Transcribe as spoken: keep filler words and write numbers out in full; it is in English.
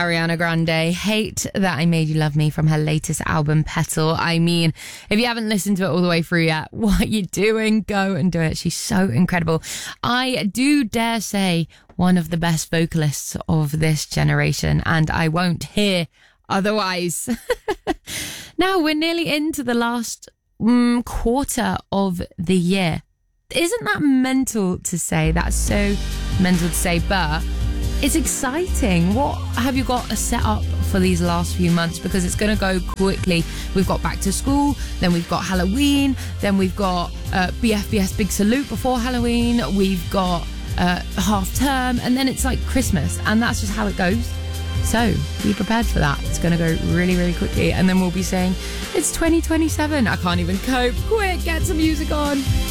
Ariana Grande. Hate That I Made You Love Me from her latest album, Petal. I mean, if you haven't listened to it all the way through yet, what are you doing? Go and do it. She's so incredible. I do dare say one of the best vocalists of this generation, and I won't hear otherwise. Now, we're nearly into the last mm, quarter of the year. Isn't that mental to say? That's so mental to say, but it's exciting. What have you got set up for these last few months? Because it's going to go quickly. We've got back to school, then we've got Halloween, then we've got uh, B F B S Big Salute before Halloween, we've got uh, half term, and then it's like Christmas, and that's just how it goes. So be prepared for that. It's going to go really, really quickly, and then we'll be saying, it's twenty twenty-seven. I can't even cope. Quick, get some music on.